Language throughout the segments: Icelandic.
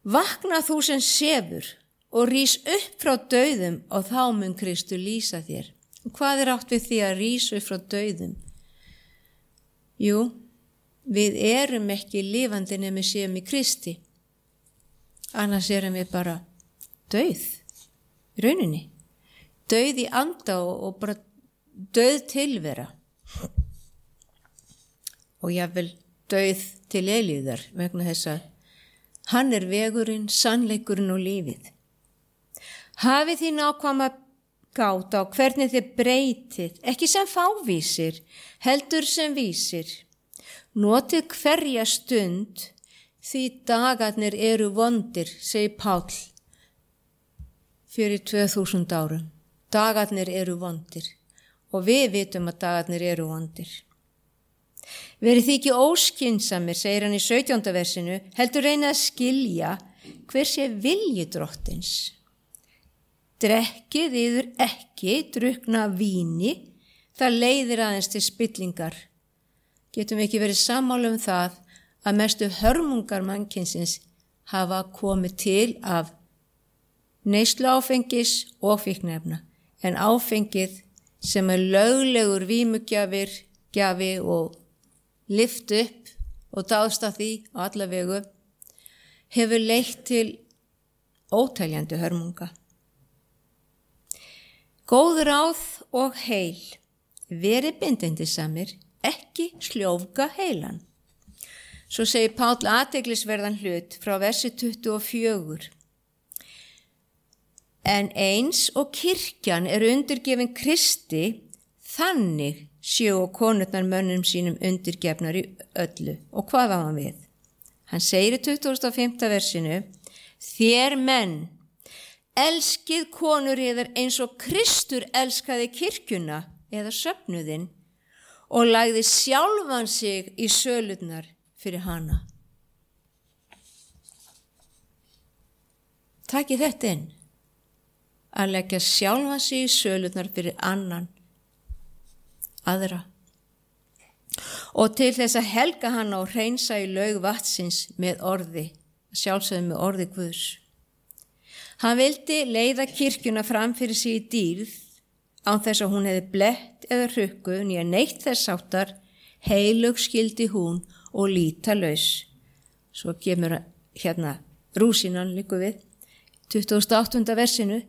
Vakna þú sem sefur og rís upp frá dauðum og þá mun Kristur lýsa þér. Hvað átt við því að rísa upp frá dauðum? Jú, við erum ekki lifandi nema við séum í Kristi. Annars erum við bara dauð í rauninni. Dauð í anda og bara dauð tilvera. Og jafnvel dauð til eilíðar vegna þess að hann er vegurinn, sannleikurinn og lífið. Hafið þið nákvæma gát á hvernig þið breytið, ekki sem fávísir, heldur sem vísir. Notið hverja stund, því dagarnir eru vondir, segir Páll fyrir 2000 árum. Dagarnir eru vondir og við vitum að dagarnir eru vondir. Verið þið ekki óskynsamir, segir hann í 17. versinu, heldur reynið að skilja hver sé vilji drottins. Drekkið yður ekki drukna víni, það leiðir aðeins til spillingar. Getum við ekki verið sammála það að mestu hörmungar mannkynsins hafa komið til af neyslu áfengis og fíkniefna, en áfengið sem er löglegur vímugjafi og lyft upp og dáðst að því á alla vegu, hefur leitt til óteljandi hörmunga. Góð ráð og heil, verið bindindisamir, ekki sljófga heilan. Svo segir Páll athyglisverðan hlut frá versi 24. En eins og kirkjan er undirgefin Kristi, þannig séu og konurnar mönnum sínum undirgefnar í öllu. Og hvað á hann við? Hann segir í 25. versinu, þér menn, elskið konur yðar eins og Kristur elskaði kirkjuna eða söfnuðinn og lagði sjálfan sig í sölurnar fyrir hana. Takið þetta inn, að leggja sjálfan sig í sölurnar fyrir aðra. Og til þess að helga hana og hreinsa í laug vatsins með orði, sjálfsögðu með orði Guðs. Hann vildi leiða kirkjuna fram fyrir sig í dýrð, án þess að hún hefði blett eða hrukku, nýja neitt þess áttar, heilug skildi hún og lítalaus. Svo kemur hérna rúsínan líku við, 28. versinu.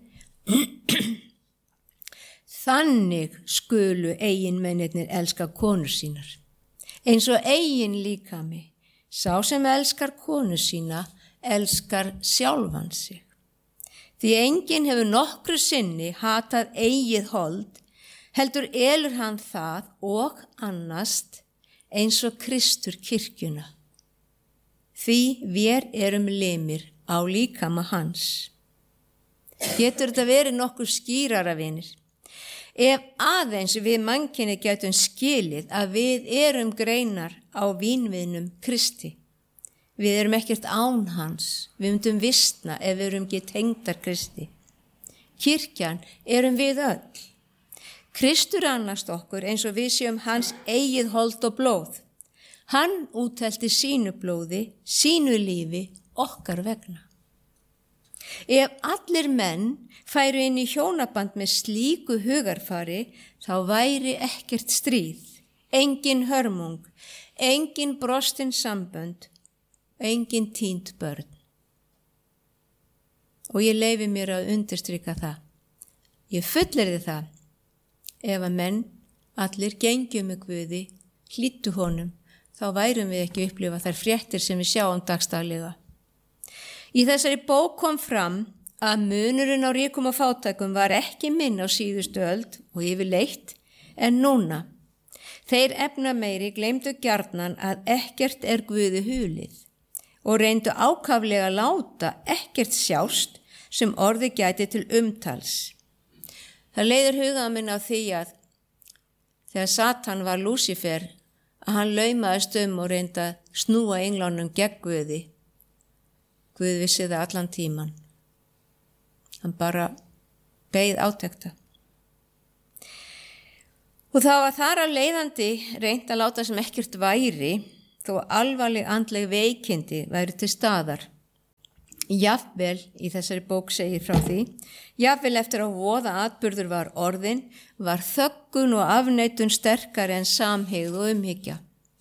Þannig skulu eiginmennirnir elska konur sínar. Eins og eigin líkami, sá sem elskar konu sína, elskar sjálfan sig. Því enginn hefur nokkru sinni hatað eigið hold, heldur elur hann það og annast eins og Kristur kirkjuna. Því vér erum limir á líkama hans. Getur þetta verið nokkuð skýrara, vinir? Ef aðeins við mannkyni getum skilið að við erum greinar á vínviðnum Kristi. Við erum ekkert án hans, við myndum vistna ef við erum ekki tengdar Kristi. Kirkjan erum við öll. Kristur annast okkur eins og við séum hans eigið hold og blóð. Hann úthelti sínu blóði, sínu lífi, okkar vegna. Ef allir menn færu inn í hjónaband með slíku hugarfari, þá væri ekkert stríð, engin hörmung, engin brostin sambönd, engin týnd börn. Og ég leyfi mér að undirstrika það. Ég fullyrði það, ef að menn allir gengju með Guði, hlýddu honum, þá værum við ekki upplifa þær fréttir sem við sjáum dagstaglega. Í þessari bók kom fram að munurinn á ríkum og fátækum var ekki minn á síðustu öld og yfirleitt en núna. Þeir efnameiri gleymdu gjarnan að ekkert er Guði hulið og reyndu ákaflega láta ekkert sjást sem orði gæti til umtals. Það leiðir huga minn á því að þegar Satan var Lúsífer, að hann laumaðist og reyndi að snúa englunum gegn Guði. Guð vissi það allan tíman. Hann bara beið átekta. Og það var þar af leiðandi reynt að láta sem ekkert væri, þó alvarleg andleg veikindi væri til staðar. Jafnvel, í þessari bók segir frá því, jafnvel eftir að voða atburður var orðin, var þöggun og afneitun sterkari en samhygð og umhyggja.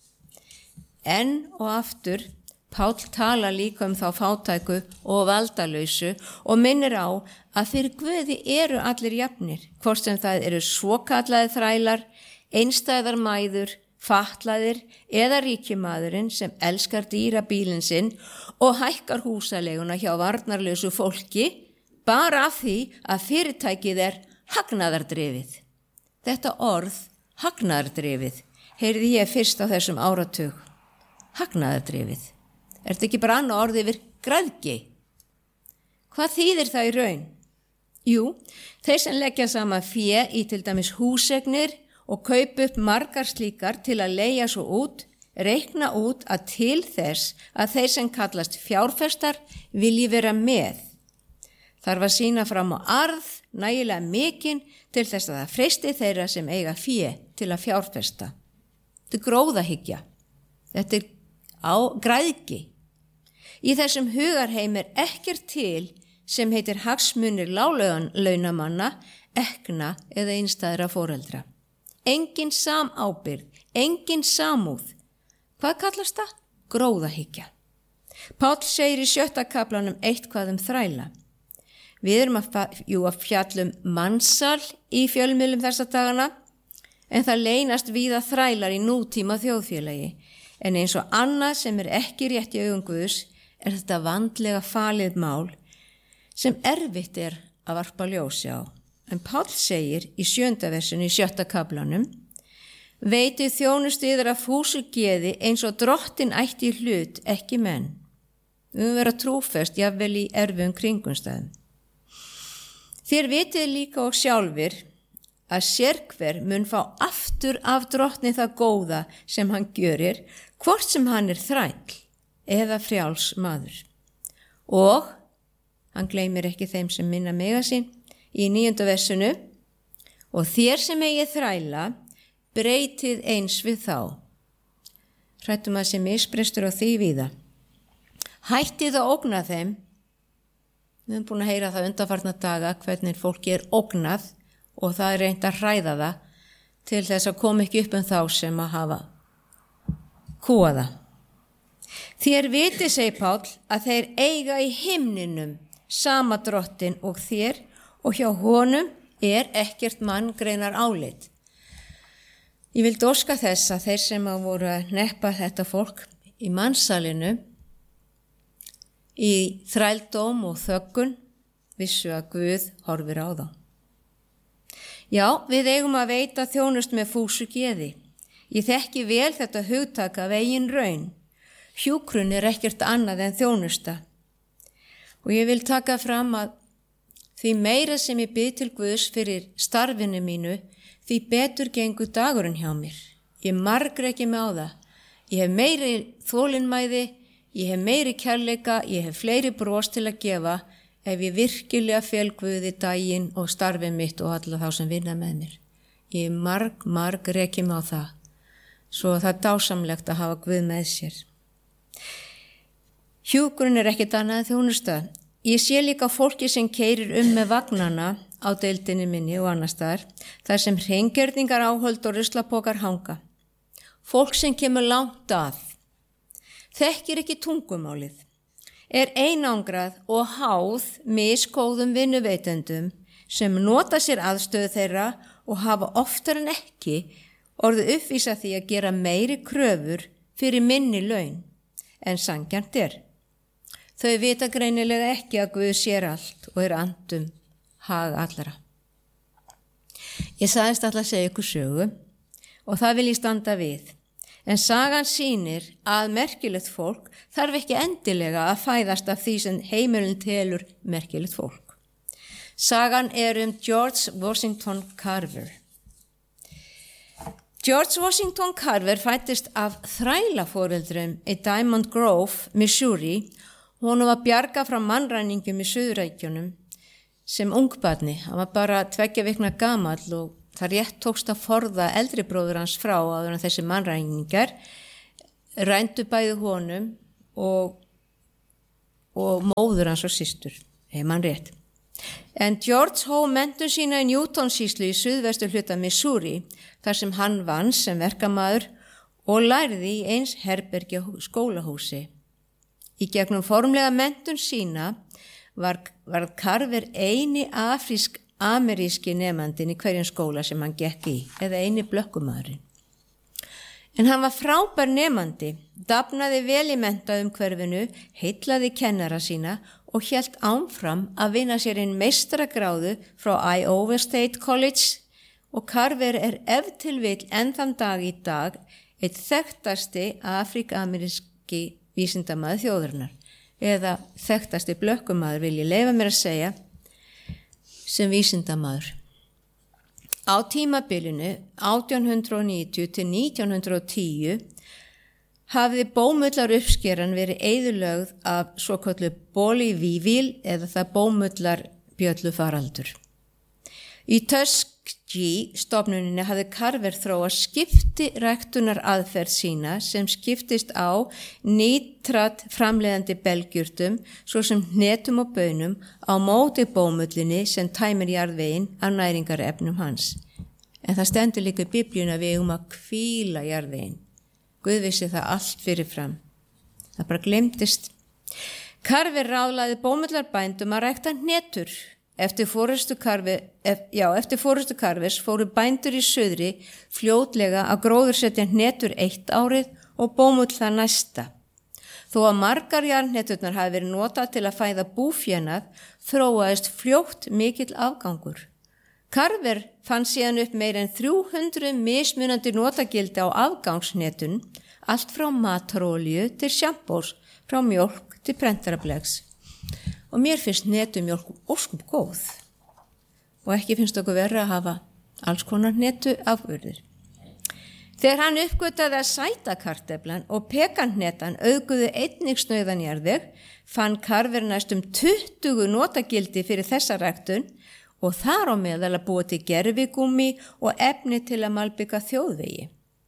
Enn og aftur, Páll tala líka þá fátæku og valdalausu og minnir á að fyrir Guði eru allir jafnir, hvort sem það eru svokallaðir þrælar, einstæðar mæður, fatlaðir eða ríkimaðurinn sem elskar dýrabílinn sinn og hækkar húsaleguna hjá varnarlausu fólki bara af því að fyrirtækið hagnaðardrifið. Þetta orð, hagnaðardrifið, heyrði ég fyrst á þessum áratug. Hagnaðardrifið. Er þetta ekki bara annað orð yfir græðgi? Hvað þýðir það í raun? Jú, þeir sem leggja saman fé í til dæmis húsegnir og kaupa upp margar slíkar til að leigja svo út, reikna út að til þess að þeir sem kallast fjárfestar vilji vera með. Þarf að sýna fram á arð nægilega mikinn til þess að það freisti þeirra sem eiga fé til að fjárfesta. Þetta gróðahyggja. Þetta græðgi. Í þessum hugarheim ekkert til sem heitir hagsmunir láglaunamanna, ekna eða einstæðra foreldra. Engin samábyrgð, engin samúð. Hvað kallast það? Gróðahyggja. Páll segir í 7. kaflanum eitthvað þræla. Við erum að fjalla mansal í fjölmiðlum þessa dagana, en það leynast víða þrælar í nútíma þjóðfélagi. En eins og annað sem ekki rétt í augum Guðs þetta vandlega falið mál sem erfitt að varpa ljósi á. En Páll segir í 7. versinu í 7. kaflanum: Veitið þjónustu yður af fúsu geði eins og drottin ætti í hlut, ekki menn. Við höfum vera trúfest jafnvel í erfum kringumstæðum. Þér vitið líka og sjálfir að sérhver mun fá aftur af drottni það góða sem hann gjörir, hvort sem hann þræll eða frjáls maður. Og hann gleymir ekki þeim sem minna mega sín í 9. versinu: Og þér sem eigið þræla, breytið eins við þá. Hrættum að sé misbrestur á því víða. Hættið að ógna þeim. Við höfum búin að heyra það undanfarna daga hvernig fólki ógnað og það reynt að hræða það til þess að koma ekki upp þá sem að hafa kúað það. Þér vitið, segir Páll, að þeir eiga í himninum sama drottin og þér og hjá honum ekkert manngreinar álit. Ég vildi óska þess að þeir sem voru að neppa þetta fólk í mannsalinu, í þrældóm og þöggun, vissu að Guð horfir á þá. Já, við eigum að veita þjónust með fúsu geði. Ég þekki vel þetta hugtak af eigin raun. Hjúkrun ekkert annað en þjónusta. Og ég vil taka fram að því meira sem ég bið til Guðs fyrir starfinu mínu, því betur gengur dagurinn hjá mér. Ég margreki mig á það. Ég hef meiri þolinmæði, ég hef meiri kærleika, ég hef fleiri bros til að gefa ef ég virkilega fel Guði daginn og starfið mitt og alla þá sem vinna með mér. Ég margreki mig á það. Svo það dásamlegt að hafa Guð með sér. Hjúkrun ekkert annað en þjónusta. Ég sé líka fólki sem keyrir með vagnana á deildinni minni og annars staðar, þar sem hreingerningar, áhöld og ruslapokar hanga. Fólk sem kemur langt að, þekkir ekki tungumálið, einangrað og háð misgóðum vinnuveitendum sem nota sér aðstöðu þeirra og hafa oftar en ekki orðið uppvísa því að gera meiri kröfur fyrir minni laun en sanngjarnt Þau vita greinilega ekki að Guð sér allt og andum hag allra. Ég sagðist alltaf að segja ykkur sögu og það vil ég standa við. En sagan sýnir að merkilegt fólk þarf ekki endilega að fæðast af því sem heimurinn telur merkilegt fólk. Sagan George Washington Carver. George Washington Carver fættist af þrælaforeldrum í Diamond Grove, Missouri. Honum var bjargað frá mannræningum í Suðurríkjunum sem ungbarni. Hann var bara 2 vikna gamall og það rétt tókst að forða eldri bróður hans frá áður en þessi mannræningar rændu bæði honum og og móður hans og systur, mann rétt. En George hóf menntun sína í Newton-sýslu í suðvestur hluta Missouri, þar sem hann vann sem verkamaður og lærði í eins herbergja skólahúsi. Í gegnum formlega menntun sína var Carver eini afrísk-ameríski nemandinn í hverjum skóla sem hann gekk í, eða eini blökkumaðurinn. En hann var frábær nemandi, dafnaði vel í menntaumhverfinu, heillaði kennara sína og hélt áfram að vinna sér inn meistaragráðu frá Iowa State College og Carver ef til vill enn þann dag í dag eitt þekktasti afrík-ameríski vísindamaður þjóðarinnar, eða þekktasti blökkumaður vil ég leyfa mér að segja, sem vísindamaður. Á tímabilinu 1890 til 1910 hafði bómullar uppskeran verið eyðilögð af svoköllu Bolivívíl eða það bómullar bjöllufaraldur. Í Tuskegee stofnuninni hafði Carver þróað skiptiræktunar aðferð sína sem skiptist á nítrat framleiðandi belgjurtum svo sem hnetum og baunum á móti bómullinni sem tæmir jarðveginn af næringarefnum hans. En það stendur líka í Biblíunni að við að hvíla jarðveginn. Guð vissi það allt fyrirfram. Það bara gleymdist. Carver ráðlagði bómullarbændum að rækta hnetur. Eftir forystu Carvers fóru bændur í suðri fljótlega að gróðursetja hnetur eitt árið og bómull það næsta. Þó að margar jarðhneturnar hafi verið notað til að fæða búfénað, þróaðist fljótt mikill afgangur. Carver fann síðan upp meir en 300 mismunandi notagildi á afgangshnetun, allt frá matarolíu til sjampós, frá mjólk til prentarablegs. Og mér finnst netumjólk óskum góð og ekki finnst okkur verra að hafa alls konar netu afurðir. Þegar hann uppgötaði að sætakarteflan og pekanhnetan auðguðu einnig snauðan jarðveg, fann Carver næstum 20 notagildi fyrir þessa ræktun og þar á meðal að búa til gervigúmmi og efni til að malbika þjóðvegi.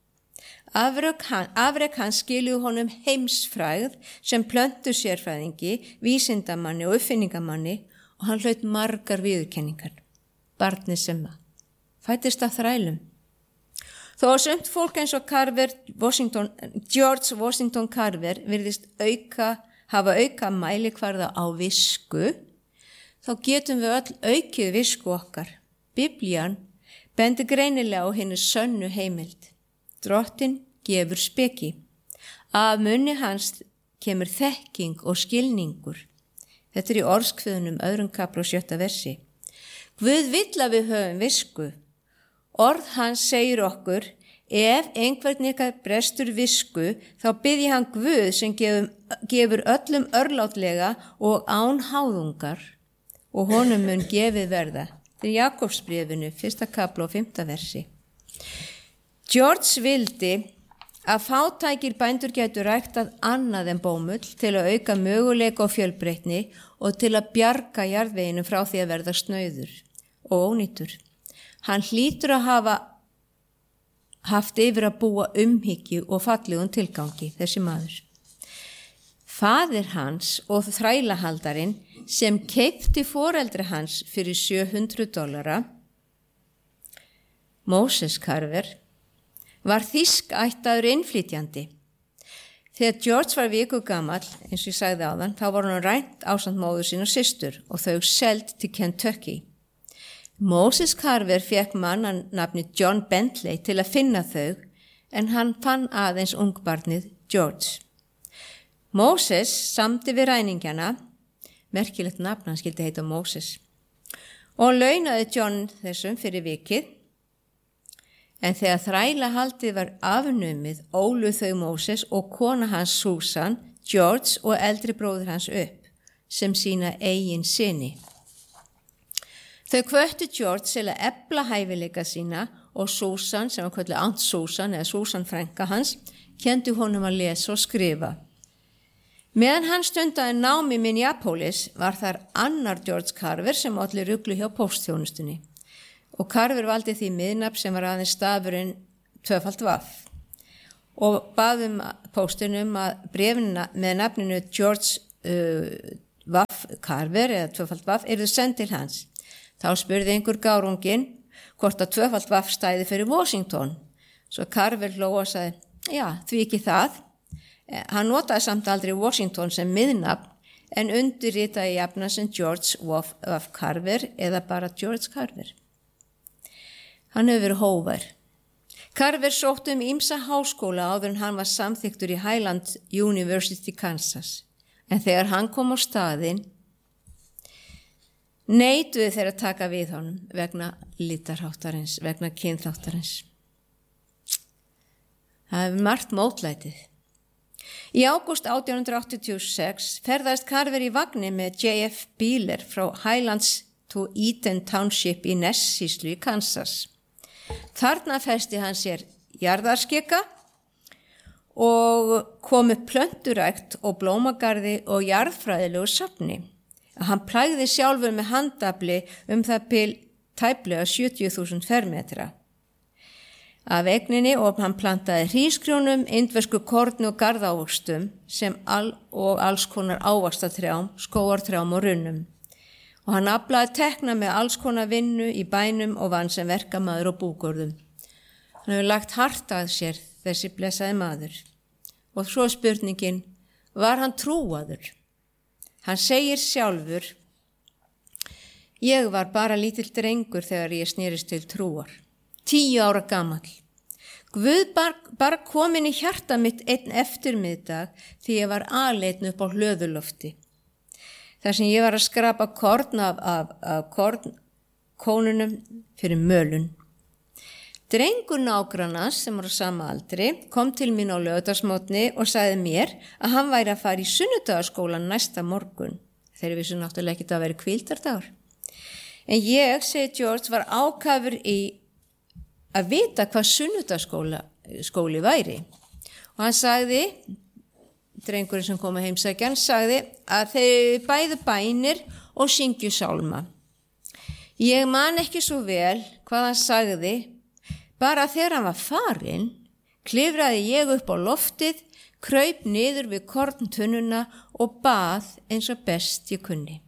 Afrek hans skiluðu honum heimsfrægð sem plöntu sérfræðingi, vísindamanni og uppfinningamanni og hann hlaut margar viðurkenningar. Barnið sem fæddist af þrælum. Þó að sumt fólk eins og George Washington Carver virðist hafa auka mælikvarða á visku, þá getum við öll aukið visku okkar. Biblían bendir greinilega á hinni sönnu heimild. Drottinn gefur speki. Af munni hans kemur þekking og skilningur. Þetta í orðskviðunum 2. kafla og 7. versi. Guð vill að við höfum visku. Orð hans segir okkur, ef einhvern ykkar brestur visku, þá biðji hann Guð sem gefur öllum örlátlega og án háðungar og honum mun gefið verða. Þetta Jakobsbréfinu, 1. kafla og 5. versi. George vildi að fátækir bændur gætu ræktað annað en bómull til að auka möguleika og fjölbreytni og til að bjarga jarðveginum frá því að verða snauður og ónýtur. Hann hlýtur að hafa haft yfir að búa umhyggju og fallegum tilgangi, þessi maður. Faðir hans og þrælahaldarinn sem keypti foreldri hans fyrir $700, Moses Carver, var þýskættaður innflytjandi. Þegar George var viku gamall, eins og ég sagði áðan, þá var hann rænt ásamt móður sín og systur og þau seld til Kentucky. Moses Carver fékk mann að nafni John Bentley til að finna þau, en hann fann aðeins ungbarnið George. Moses samdi við ræningjana, merkilegt nafn, hann skildi heita Moses, og launaði John þessum fyrir vikið. En þegar þrælahaldið var afnumið, ólu þau Moses og kona hans Susan, George og eldri bróðir hans upp, sem sína eigin syni. Þau hvöttu George til að efla hæfileika sína og Susan, sem var kölluð Aunt Susan eða Susan frænka hans, kenndi honum að lesa og skrifa. Meðan hann stundaði nám í Minneapolis var þar annar George Carver sem olli ruglu hjá póstþjónustunni. Og Carver valdi því miðnafn sem var aðeins stafurinn 2V og bað póstinum að bréfina með nafninu George Carver eða 2x yrðu send til hans. Þá spurði einhver gárunginn hvort að 2x stæði fyrir Washington. Svo Carver hló og sagði, já, því ekki það. Hann notaði samt aldrei Washington sem miðnafn en undirritaði jafna sem George F. Carver eða bara George Carver. Hann hefur verið hógvær. Carver sótti ýmsa háskóla áður en hann var samþyktur í Highland University, Kansas. En þegar hann kom á staðinn, neituðu þeir að taka við honum vegna litarháttarins, vegna kynþáttarins. Það hefur margt mótlætið. Í ágúst 1886 ferðaðist Carver í vagni með J.F. Beeler frá Highlands to Eaton Township í Ness-sýslu í Kansas. Þarna festi hann sér jarðarskika og kom upp plönturækt og blómagarði og jarðfræðilegu safni. Hann plægði sjálfur með handafli það bil tæplega 70.000 fermetra af eigninni og hann plantaði hrísgrjónum, indversku korni og garðávöxtum og alls konar ávaxtatrjám, skógartrjám og runnum. Og hann aflaði tekna með alls konar vinnu í bænum og vann sem verkamaður og búgörðum. Hann hefur lagt hart að sér þessi blessaði maður. Og svo spurningin, var hann trúaður? Hann segir sjálfur, ég var bara lítill drengur þegar ég snerist til trúar. 10 ára gamall. Guð bara kom inn í hjarta mitt einn eftirmiðdag því ég var aleinn upp á hlöðulofti. Þar sem ég var að skrapa korn af kornkónunum fyrir mölun. Drengur nágrannans sem var á sama aldri kom til mín á laugardagsmorgni og sagði mér að hann væri að fara í sunnudagaskólann næsta morgun. Þeir vissu náttúrulega ekki að vera hvíldardagur. En ég, segi George, var ákafur í að vita hvað sunnudagaskóli væri. Og hann sagði, drengurinn sem kom að heimsækja, hann sagði að þeir bæðu bænir og syngju sálma. Ég man ekki svo vel hvað hann sagði, bara þegar hann var farinn, klifraði ég upp á loftið, kraup niður við korntunnuna og bað eins og best ég kunni.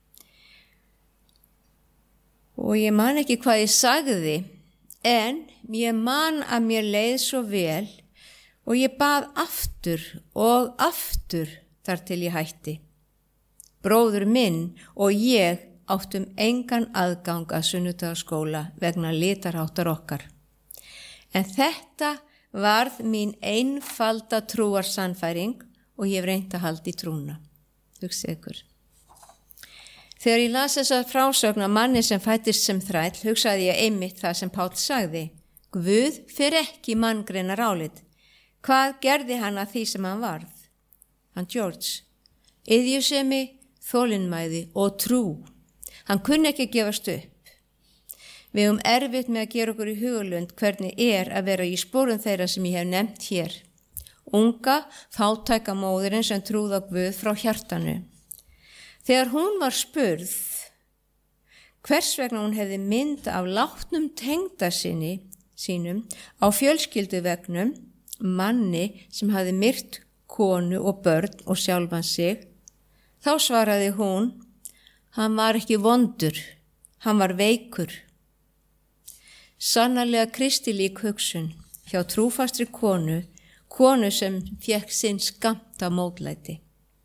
Og ég man ekki hvað ég sagði, en ég man að mér leið svo vel og ég bað aftur og aftur þar til ég hætti. Bróður minn og ég áttum engan aðgang að sunnudagaskóla vegna litarháttar okkar. En þetta varð mín einfalda trúarsannfæring og ég hef reynt að halda í trúna. Hugsið ykkur. Þegar ég las þessa frásögn af manni sem fættist sem þræll, hugsaði ég einmitt það sem Páll sagði. Guð fer ekki manngreinar álit. Hvað gerði hann að því sem hann varð? Hann George. Iðjusemi, þolinmæði og trú. Hann kunni ekki að gefast upp. Við höfum erfitt með að gera okkur í hugulund hvernig að vera í sporum þeirra sem ég hef nefnt hér. Unga, fátæka móðirin sem trúði á Guð frá hjartanu. Þegar hún var spurð hvers vegna hún hefði mynd af látnum tengdasyni á fjölskylduvegnum, manni sem hafði myrt konu og börn og sjálfan sig, þá svaraði hún, hann var ekki vondur, hann var veikur. Sannarlega kristilík hugsun hjá trúfastri konu sem fékk sinn skammta mótlæti.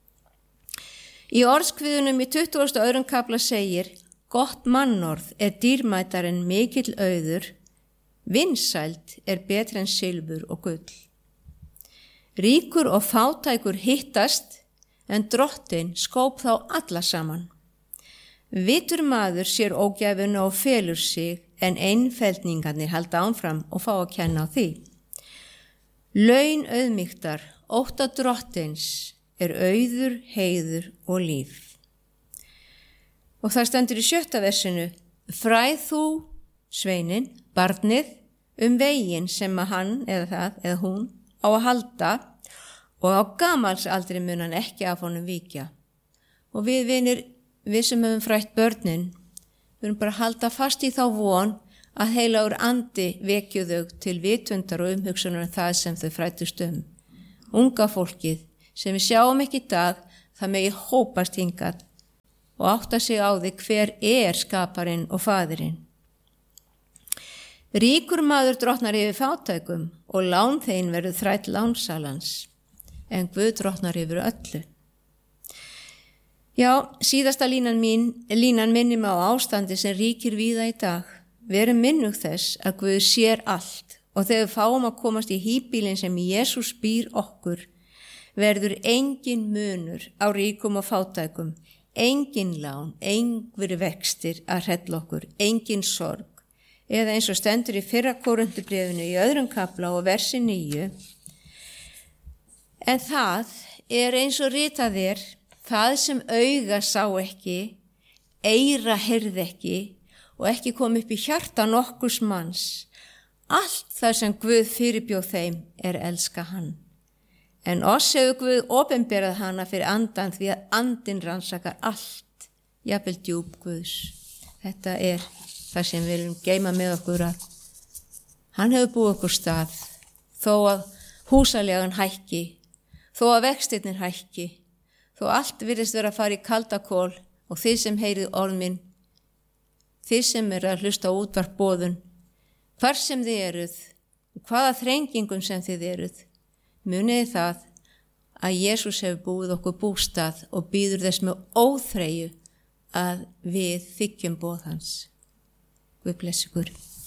Í orðskviðunum í 22. kafla segir, gott mannorð dýrmætar en mikill auður, vinsæld betri en silfur og gull. Ríkur og fátækur hittast, en drottinn skóp þá alla saman. Vitur maður sér ógæfuna og felur sig, en einfeldningarnir halda áfram og fá að kenna á því. Laun auðmýktar, ótta drottins, auður, heiður og líf. Og það stendur í 7. versinu, fræð þú, sveinin, barnið, veginn sem að hann eða hún á að halda og á gamalsaldri mun hann ekki af honum víkja. Og við vinir, við sem höfum frætt börnin, við erum bara að halda fast í þá von að heilagur andi vekju þau til vitundar og umhugsunar það sem þau frættust Unga fólkið, sem við sjáum ekki í dag, það megi hópast hingað og átta sig á því hver skaparinn og faðirinn. Ríkur maður drottnar yfir fátækum og lánþeginn verður þræll lánsalans, en Guð drottnar yfir öllu. Já, síðasta línan minni mig á ástandi sem ríkir víða í dag. Verum minnug þess að Guð sér allt og þegar við fáum að komast í híbýlinn sem Jesús býr okkur, verður engin munur á ríkum og fátækum, engin lán, engir vextir að hrella okkur, engin sorg. Eða eins og stendur í 1. Korinthubréfinu í 2. kafla og versi 9. En það eins og ritað það sem auga sá ekki, eyra heyrði ekki og ekki kom upp í hjarta nokkurs manns. Allt það sem Guð fyrirbjóð þeim elska hann. En oss hefur Guð opinberað hana fyrir andan því að andinn rannsakar allt, jafnvel djúp Guðs. Þetta það sem við viljum geyma með okkur að hann hefur búið okkur stað, þó að húsalegan hækki, þó að vextirnir hækki, þó allt virðist vera að fara í kaldakol og þið sem heyrið orð minn, þið sem að hlusta á útvarpboðun, hvar sem þið eruð, hvaða þrengingum sem þið eruð, muniði það að Jesús hefur búið okkur bústað og býður þess með óþreyju að við þiggjum boð hans. Guð blessi ykkur.